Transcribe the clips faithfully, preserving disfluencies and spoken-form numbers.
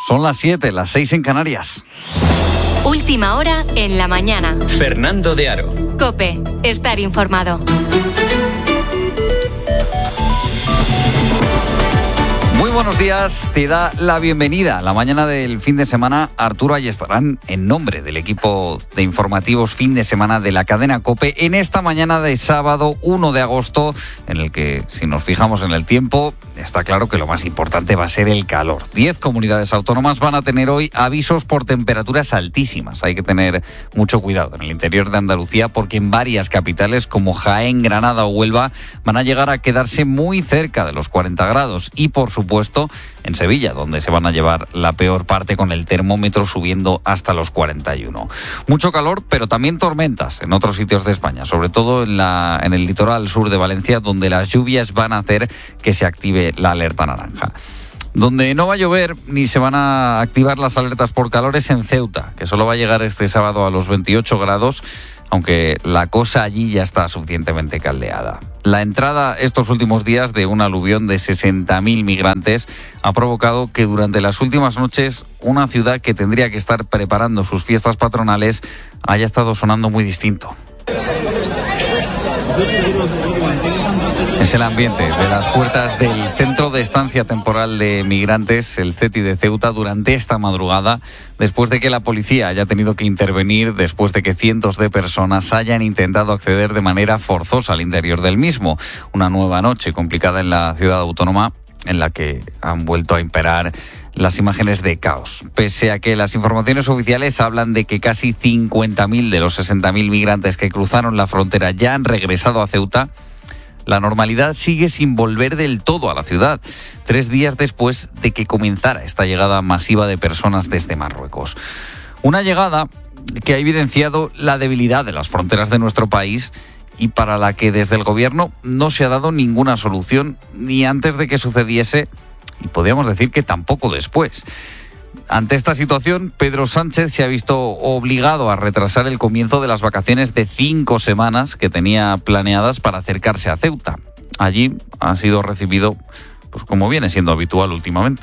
Son las siete, las seis en Canarias. Última hora en la mañana. Fernando de Aro. COPE. Estar informado. Muy buenos días, te da la bienvenida a la mañana del fin de semana Arturo Ayestarán en nombre del equipo de informativos fin de semana de la cadena COPE en esta mañana de sábado uno de agosto, en el que, si nos fijamos en el tiempo, está claro que lo más importante va a ser el calor. Diez comunidades autónomas van a tener hoy avisos por temperaturas altísimas. Hay que tener mucho cuidado en el interior de Andalucía porque en varias capitales como Jaén, Granada o Huelva van a llegar a quedarse muy cerca de los cuarenta grados y, por supuesto, puesto en Sevilla, donde se van a llevar la peor parte con el termómetro subiendo hasta los cuarenta y uno. Mucho calor, pero también tormentas en otros sitios de España, sobre todo en, la, en el litoral sur de Valencia, donde las lluvias van a hacer que se active la alerta naranja. Donde no va a llover ni se van a activar las alertas por calor es en Ceuta, que solo va a llegar este sábado a los veintiocho grados, aunque la cosa allí ya está suficientemente caldeada. La entrada estos últimos días de un aluvión de sesenta mil migrantes ha provocado que durante las últimas noches una ciudad que tendría que estar preparando sus fiestas patronales haya estado sonando muy distinto. Es el ambiente de las puertas del Centro de Estancia Temporal de Migrantes, el CETI de Ceuta, durante esta madrugada, después de que la policía haya tenido que intervenir, después de que cientos de personas hayan intentado acceder de manera forzosa al interior del mismo. Una nueva noche complicada en la ciudad autónoma, en la que han vuelto a imperar las imágenes de caos. Pese a que las informaciones oficiales hablan de que casi cincuenta mil de los sesenta mil migrantes que cruzaron la frontera ya han regresado a Ceuta, la normalidad sigue sin volver del todo a la ciudad, tres días después de que comenzara esta llegada masiva de personas desde Marruecos. Una llegada que ha evidenciado la debilidad de las fronteras de nuestro país y para la que desde el gobierno no se ha dado ninguna solución, ni antes de que sucediese, y podríamos decir que tampoco después. Ante esta situación, Pedro Sánchez se ha visto obligado a retrasar el comienzo de las vacaciones de cinco semanas que tenía planeadas para acercarse a Ceuta. Allí ha sido recibido, pues como viene siendo habitual últimamente.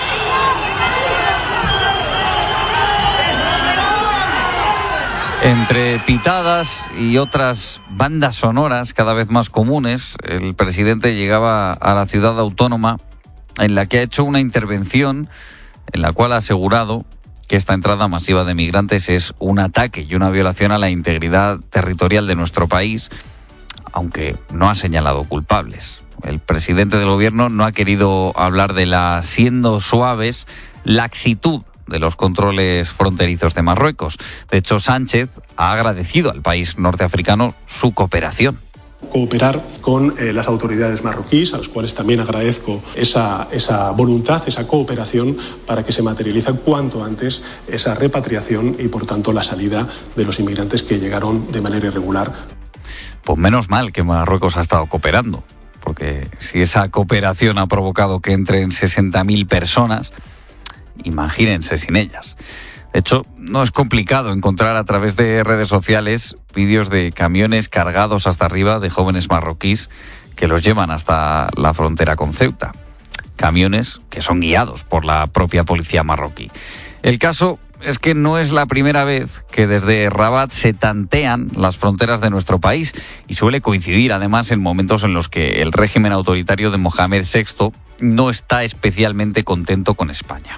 Entre pitadas y otras bandas sonoras cada vez más comunes, el presidente llegaba a la ciudad autónoma en la que ha hecho una intervención en la cual ha asegurado que esta entrada masiva de migrantes es un ataque y una violación a la integridad territorial de nuestro país, aunque no ha señalado culpables. El presidente del gobierno no ha querido hablar de la, siendo suaves, laxitud de los controles fronterizos de Marruecos. De hecho, Sánchez ha agradecido al país norteafricano su cooperación. Cooperar con eh, las autoridades marroquíes, a las cuales también agradezco esa, esa voluntad, esa cooperación para que se materialice cuanto antes esa repatriación y, por tanto, la salida de los inmigrantes que llegaron de manera irregular. Pues menos mal que Marruecos ha estado cooperando, porque si esa cooperación ha provocado que entren sesenta mil personas, imagínense sin ellas. De hecho, no es complicado encontrar a través de redes sociales vídeos de camiones cargados hasta arriba de jóvenes marroquíes que los llevan hasta la frontera con Ceuta. Camiones que son guiados por la propia policía marroquí. El caso es que no es la primera vez que desde Rabat se tantean las fronteras de nuestro país y suele coincidir además en momentos en los que el régimen autoritario de Mohamed sexto no está especialmente contento con España.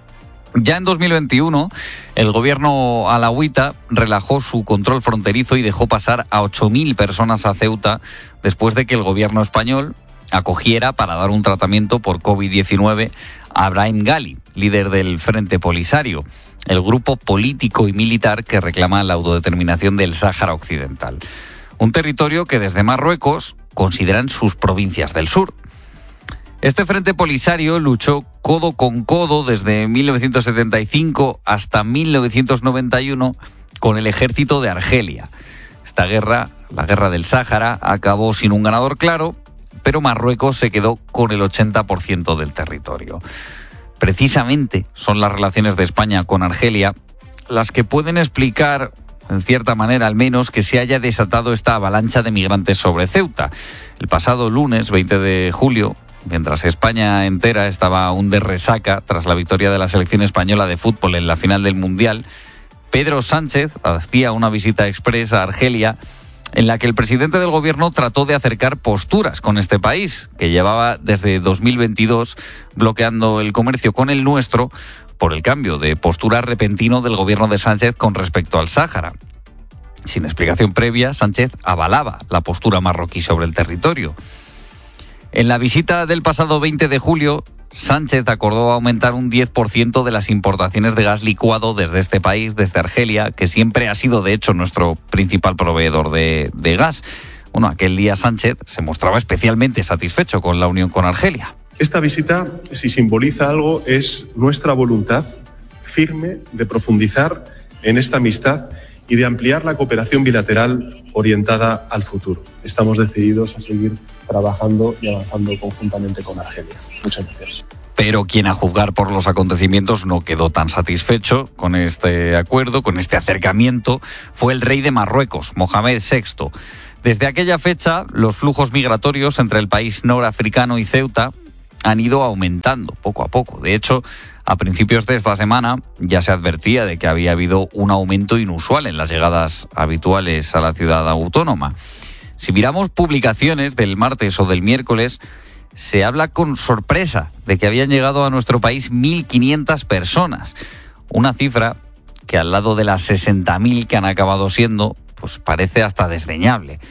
Ya en dos mil veintiuno, el gobierno alauita relajó su control fronterizo y dejó pasar a ocho mil personas a Ceuta después de que el gobierno español acogiera para dar un tratamiento por covid diecinueve a Brahim Ghali, líder del Frente Polisario, el grupo político y militar que reclama la autodeterminación del Sáhara Occidental. Un territorio que desde Marruecos consideran sus provincias del sur. Este Frente Polisario luchó codo con codo desde mil novecientos setenta y cinco hasta mil novecientos noventa y uno con el ejército de Argelia. Esta guerra, la guerra del Sáhara, acabó sin un ganador claro, pero Marruecos se quedó con el ochenta por ciento del territorio. Precisamente son las relaciones de España con Argelia las que pueden explicar, en cierta manera al menos, que se haya desatado esta avalancha de migrantes sobre Ceuta. El pasado lunes, veinte de julio, mientras España entera estaba aún de resaca tras la victoria de la selección española de fútbol en la final del Mundial, Pedro Sánchez hacía una visita express a Argelia en la que el presidente del gobierno trató de acercar posturas con este país, que llevaba desde dos mil veintidós bloqueando el comercio con el nuestro por el cambio de postura repentino del gobierno de Sánchez con respecto al Sáhara. Sin explicación previa, Sánchez avalaba la postura marroquí sobre el territorio. En la visita del pasado veinte de julio, Sánchez acordó aumentar un diez por ciento de las importaciones de gas licuado desde este país, desde Argelia, que siempre ha sido, de hecho, nuestro principal proveedor de, de gas. Bueno, aquel día Sánchez se mostraba especialmente satisfecho con la unión con Argelia. Esta visita, si simboliza algo, es nuestra voluntad firme de profundizar en esta amistad y de ampliar la cooperación bilateral orientada al futuro. Estamos decididos a seguir trabajando y avanzando conjuntamente con Argelia. Muchas gracias. Pero quien, a juzgar por los acontecimientos, no quedó tan satisfecho con este acuerdo, con este acercamiento, fue el rey de Marruecos, Mohamed sexto. Desde aquella fecha, los flujos migratorios entre el país norafricano y Ceuta han ido aumentando poco a poco. De hecho, a principios de esta semana ya se advertía de que había habido un aumento inusual en las llegadas habituales a la ciudad autónoma. Si miramos publicaciones del martes o del miércoles, se habla con sorpresa de que habían llegado a nuestro país mil quinientas personas. Una cifra que, al lado de las sesenta mil que han acabado siendo, pues parece hasta desdeñable.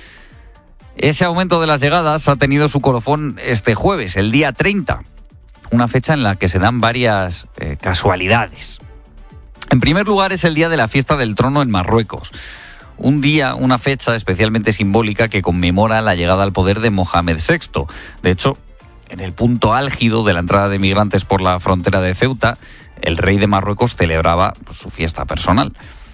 Ese aumento de las llegadas ha tenido su colofón este jueves, el día treinta, una fecha en la que se dan varias eh, casualidades. En primer lugar, es el día de la fiesta del trono en Marruecos. Un día, una fecha especialmente simbólica que conmemora la llegada al poder de Mohamed sexto. De hecho, en el punto álgido de la entrada de migrantes por la frontera de Ceuta, el rey de Marruecos celebraba pues, su fiesta personal.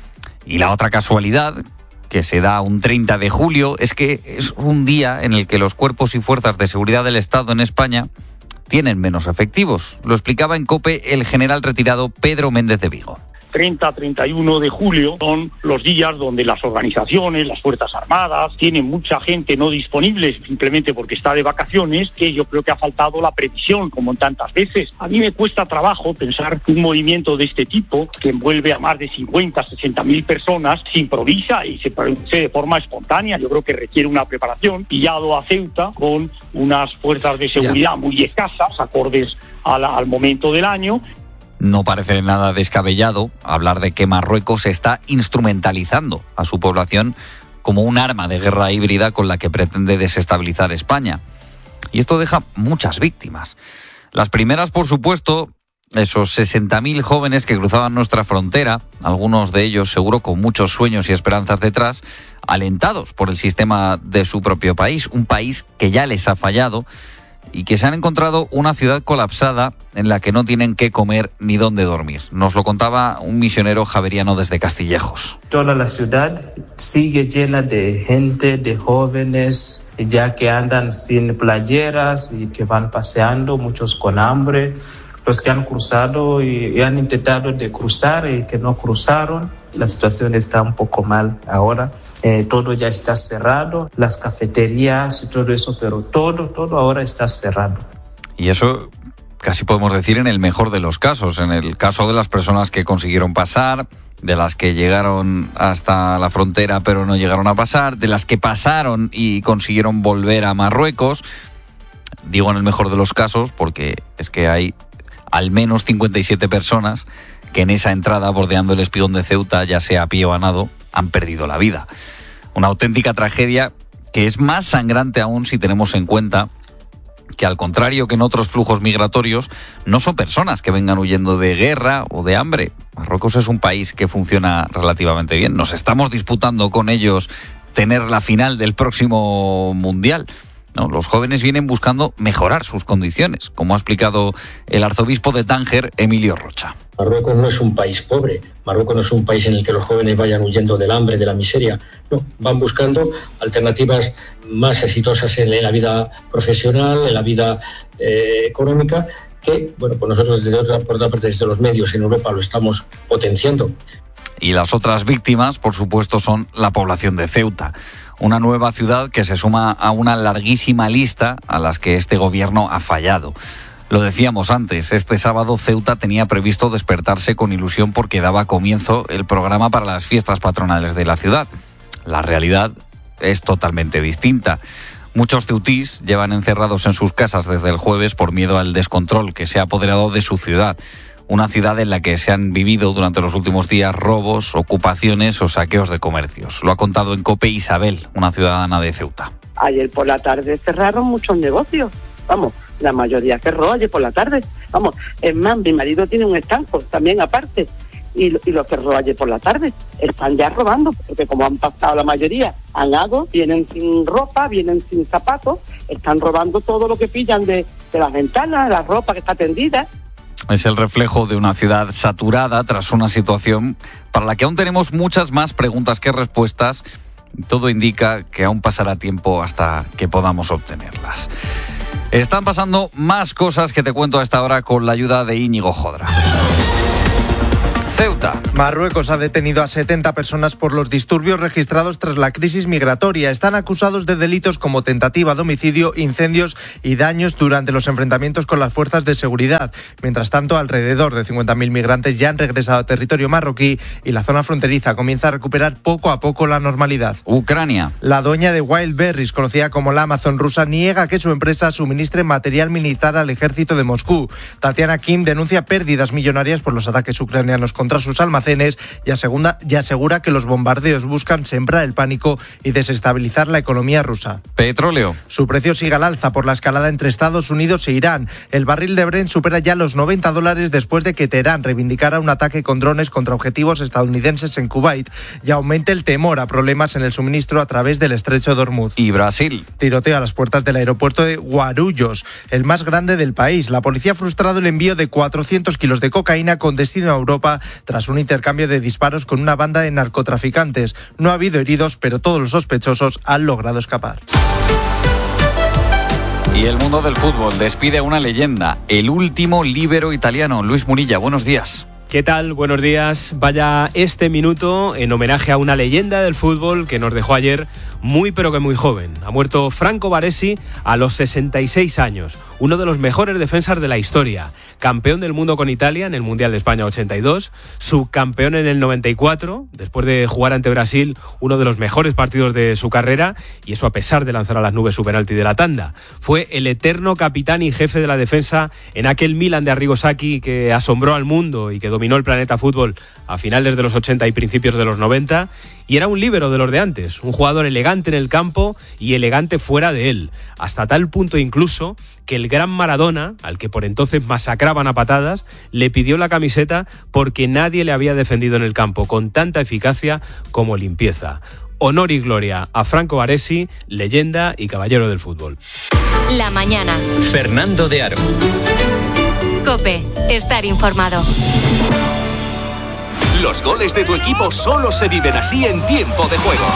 Y la otra casualidad, que se da un treinta de julio, es que es un día en el que los cuerpos y fuerzas de seguridad del Estado en España tienen menos efectivos. Lo explicaba en COPE el general retirado Pedro Méndez de Vigo. treinta a treinta y uno de julio son los días donde las organizaciones, las Fuerzas Armadas, tienen mucha gente no disponible simplemente porque está de vacaciones, que yo creo que ha faltado la previsión, como en tantas veces. A mí me cuesta trabajo pensar que un movimiento de este tipo, que envuelve a más de cincuenta, sesenta mil personas, se improvisa y se produce de forma espontánea. Yo creo que requiere una preparación. Pillado a Ceuta con unas fuerzas de seguridad ya muy escasas, acordes a la, al momento del año. No parece nada descabellado hablar de que Marruecos está instrumentalizando a su población como un arma de guerra híbrida con la que pretende desestabilizar España. Y esto deja muchas víctimas. Las primeras, por supuesto, esos sesenta mil jóvenes que cruzaban nuestra frontera, algunos de ellos seguro con muchos sueños y esperanzas detrás, alentados por el sistema de su propio país, un país que ya les ha fallado, y que se han encontrado una ciudad colapsada en la que no tienen qué comer ni dónde dormir. Nos lo contaba un misionero javeriano desde Castillejos. Toda la ciudad sigue llena de gente, de jóvenes, ya que andan sin playeras y que van paseando, muchos con hambre, los que han cruzado y, y han intentado de cruzar y que no cruzaron. La situación está un poco mal ahora. Eh, todo ya está cerrado, las cafeterías y todo eso, pero todo, todo ahora está cerrado. Y eso casi podemos decir en el mejor de los casos, en el caso de las personas que consiguieron pasar, de las que llegaron hasta la frontera pero no llegaron a pasar, de las que pasaron y consiguieron volver a Marruecos. Digo en el mejor de los casos porque es que hay al menos cincuenta y siete personas que en esa entrada bordeando el espigón de Ceuta, ya sea a pie o a nado, han perdido la vida. Una auténtica tragedia que es más sangrante aún si tenemos en cuenta que, al contrario que en otros flujos migratorios, no son personas que vengan huyendo de guerra o de hambre. Marruecos es un país que funciona relativamente bien. Nos estamos disputando con ellos tener la final del próximo Mundial. No, los jóvenes vienen buscando mejorar sus condiciones, como ha explicado el arzobispo de Tánger, Emilio Rocha. Marruecos no es un país pobre, Marruecos no es un país en el que los jóvenes vayan huyendo del hambre, de la miseria. No, van buscando alternativas más exitosas en la vida profesional, en la vida eh, económica, que, bueno, pues nosotros desde otra, por otra parte desde los medios en Europa lo estamos potenciando. Y las otras víctimas, por supuesto, son la población de Ceuta, una nueva ciudad que se suma a una larguísima lista a las que este gobierno ha fallado. Lo decíamos antes, este sábado Ceuta tenía previsto despertarse con ilusión porque daba comienzo el programa para las fiestas patronales de la ciudad. La realidad es totalmente distinta. Muchos ceutís llevan encerrados en sus casas desde el jueves por miedo al descontrol que se ha apoderado de su ciudad. Una ciudad en la que se han vivido durante los últimos días robos, ocupaciones o saqueos de comercios. Lo ha contado en COPE Isabel, una ciudadana de Ceuta. Ayer por la tarde cerraron muchos negocios. Vamos, la mayoría cerró ayer por la tarde. Vamos, es más, mi marido tiene un estanco también aparte y, y lo cerró ayer por la tarde. Están ya robando, porque como han pasado la mayoría, han algo, vienen sin ropa, vienen sin zapatos, están robando todo lo que pillan de, de las ventanas, la ropa que está tendida. Es el reflejo de una ciudad saturada tras una situación para la que aún tenemos muchas más preguntas que respuestas. Todo indica que aún pasará tiempo hasta que podamos obtenerlas. Están pasando más cosas que te cuento a esta hora con la ayuda de Íñigo Jodra. Ceuta. Marruecos ha detenido a setenta personas por los disturbios registrados tras la crisis migratoria. Están acusados de delitos como tentativa de homicidio, incendios y daños durante los enfrentamientos con las fuerzas de seguridad. Mientras tanto, alrededor de cincuenta mil migrantes ya han regresado a territorio marroquí y la zona fronteriza comienza a recuperar poco a poco la normalidad. Ucrania. La dueña de Wildberries, conocida como la Amazon rusa, niega que su empresa suministre material militar al ejército de Moscú. Tatiana Kim denuncia pérdidas millonarias por los ataques ucranianos contra sus almacenes y asegura, y asegura que los bombardeos buscan sembrar el pánico y desestabilizar la economía rusa. Petróleo. Su precio sigue al alza por la escalada entre Estados Unidos e Irán. El barril de Brent supera ya los noventa dólares después de que Teherán reivindicara un ataque con drones contra objetivos estadounidenses en Kuwait y aumente el temor a problemas en el suministro a través del estrecho de Hormuz. Y Brasil. Tiroteo a las puertas del aeropuerto de Guarulhos, el más grande del país. La policía ha frustrado el envío de cuatrocientos kilos de cocaína con destino a Europa tras un intercambio de disparos con una banda de narcotraficantes. No ha habido heridos, pero todos los sospechosos han logrado escapar. Y el mundo del fútbol despide a una leyenda, el último líbero italiano. Luis Munilla, buenos días. ¿Qué tal? Buenos días. Vaya este minuto en homenaje a una leyenda del fútbol que nos dejó ayer muy pero que muy joven. Ha muerto Franco Baresi a los sesenta y seis años, uno de los mejores defensas de la historia. Campeón del mundo con Italia en el Mundial de España ochenta y dos, subcampeón en el noventa y cuatro, después de jugar ante Brasil uno de los mejores partidos de su carrera, y eso a pesar de lanzar a las nubes su penalti de la tanda. Fue el eterno capitán y jefe de la defensa en aquel Milan de Arrigo Sacchi que asombró al mundo y que dominó el planeta fútbol a finales de los ochenta y principios de los noventa, y era un líbero de los de antes, un jugador elegante en el campo y elegante fuera de él, hasta tal punto incluso que el gran Maradona, al que por entonces masacraban a patadas, le pidió la camiseta porque nadie le había defendido en el campo con tanta eficacia como limpieza. Honor y gloria a Franco Baresi, leyenda y caballero del fútbol. La mañana. Fernando de Aro. COPE, estar informado. Los goles de tu equipo solo se viven así en tiempo de juego.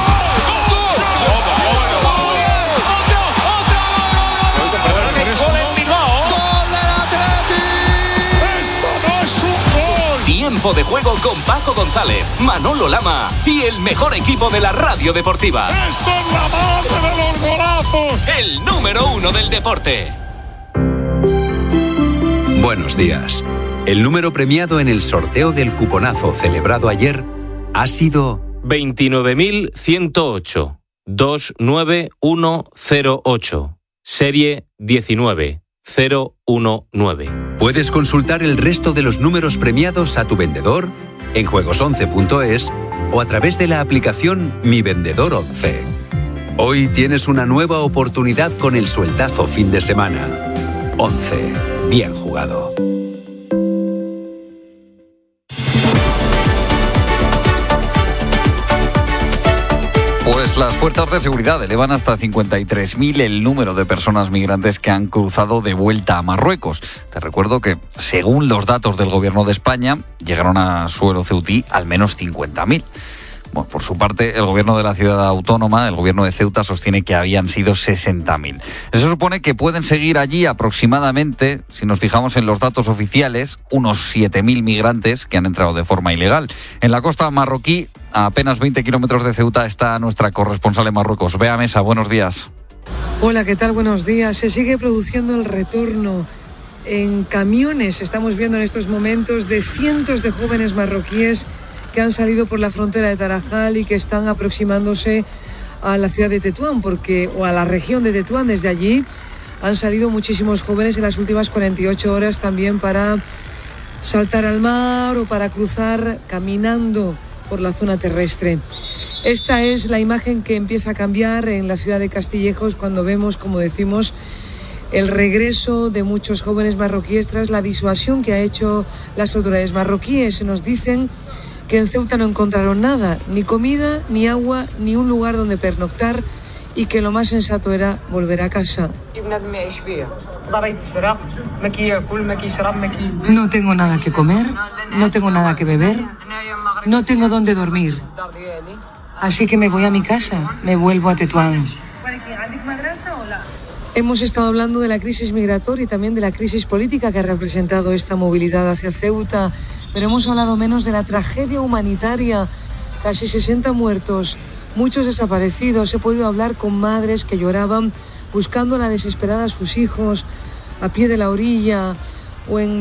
Tiempo de juego con Paco González, Manolo Lama y el mejor equipo de la radio deportiva. ¡Esto es la madre de los golazos! El número uno del deporte. Buenos días. El número premiado en el sorteo del cuponazo celebrado ayer ha sido veintinueve mil ciento ocho, dos nueve uno cero ocho, serie diecinueve cero uno nueve. Puedes consultar el resto de los números premiados a tu vendedor en juegos once punto es o a través de la aplicación Mi Vendedor once. Hoy tienes una nueva oportunidad con el sueldazo fin de semana. once. Bien jugado. Pues las fuerzas de seguridad elevan hasta cincuenta y tres mil el número de personas migrantes que han cruzado de vuelta a Marruecos. Te recuerdo que, según los datos del Gobierno de España, llegaron a suelo ceutí al menos cincuenta mil. Bueno, por su parte, el gobierno de la ciudad autónoma, el gobierno de Ceuta, sostiene que habían sido sesenta mil. Eso supone que pueden seguir allí aproximadamente, si nos fijamos en los datos oficiales, unos siete mil migrantes que han entrado de forma ilegal. En la costa marroquí, a apenas veinte kilómetros de Ceuta, está nuestra corresponsal en Marruecos. Bea Mesa, buenos días. Hola, ¿qué tal? Buenos días. Se sigue produciendo el retorno en camiones. Estamos viendo en estos momentos de cientos de jóvenes marroquíes que han salido por la frontera de Tarajal y que están aproximándose a la ciudad de Tetuán, porque, o a la región de Tetuán. Desde allí han salido muchísimos jóvenes en las últimas cuarenta y ocho horas también para saltar al mar o para cruzar caminando por la zona terrestre. Esta es la imagen que empieza a cambiar en la ciudad de Castillejos cuando vemos, como decimos, el regreso de muchos jóvenes marroquíes tras la disuasión que ha hecho las autoridades marroquíes. Nos dicen que en Ceuta no encontraron nada, ni comida, ni agua, ni un lugar donde pernoctar, y que lo más sensato era volver a casa. No tengo nada que comer, no tengo nada que beber, no tengo dónde dormir. Así que me voy a mi casa, me vuelvo a Tetuán. Hemos estado hablando de la crisis migratoria y también de la crisis política que ha representado esta movilidad hacia Ceuta, pero hemos hablado menos de la tragedia humanitaria. Casi sesenta muertos, muchos desaparecidos. He podido hablar con madres que lloraban buscando a la desesperada a sus hijos a pie de la orilla o en